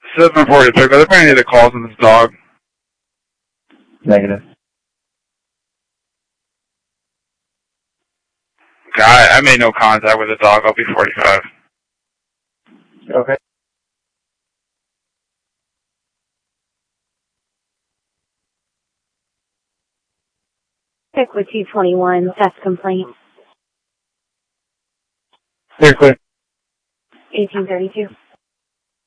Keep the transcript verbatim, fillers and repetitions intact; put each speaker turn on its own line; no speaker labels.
seven forty-six. Are there any other calls on this dog?
Negative.
Okay, I, I made no contact with the dog. I'll be forty-five.
Okay.
Pick with two twenty-one, test complaint.
Clear, clear.
eighteen thirty-two.